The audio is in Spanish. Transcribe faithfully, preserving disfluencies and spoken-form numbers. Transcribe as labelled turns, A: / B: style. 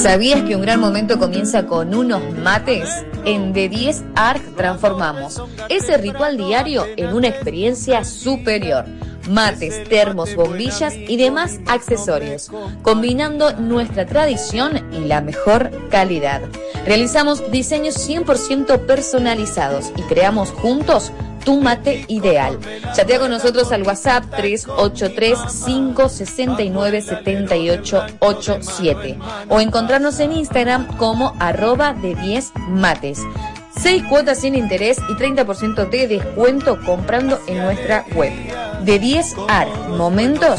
A: ¿Sabías que un gran momento comienza con unos mates? En D diez Arc transformamos ese ritual diario en una experiencia superior. Mates, termos, bombillas y demás accesorios, combinando nuestra tradición y la mejor calidad. Realizamos diseños cien por ciento personalizados y creamos juntos tu mate ideal. Chatea con nosotros al WhatsApp tres ocho tres, cinco seis nueve, siete ocho ocho siete o encontrarnos en Instagram como arroba de diez mates. seis cuotas sin interés y treinta por ciento de descuento comprando en nuestra web. De diez Arc, momentos